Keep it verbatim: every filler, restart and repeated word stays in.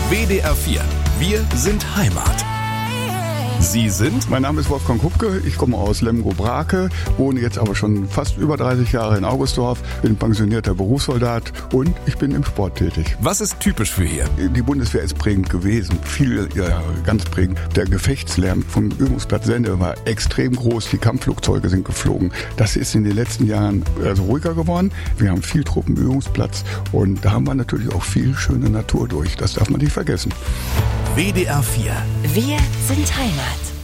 W D R vier. Wir sind Heimat. Sie sind? Mein Name ist Wolfgang Kupke, ich komme aus Lemgo-Brake, wohne jetzt aber schon fast über dreißig Jahre in Augustdorf, bin pensionierter Berufssoldat und ich bin im Sport tätig. Was ist typisch für hier? Die Bundeswehr ist prägend gewesen, viel, ja, ganz prägend. Der Gefechtslärm vom Übungsplatz Sende war extrem groß, die Kampfflugzeuge sind geflogen. Das ist in den letzten Jahren also ruhiger geworden. Wir haben viel Truppenübungsplatz und da haben wir natürlich auch viel schöne Natur durch. Das darf man nicht vergessen. W D R vier. Wir sind Heimat.